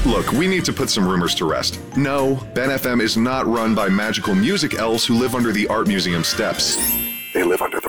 Look, we need to put some rumors to rest. No, Ben FM is not run by magical music elves who live under the Art Museum steps. They live under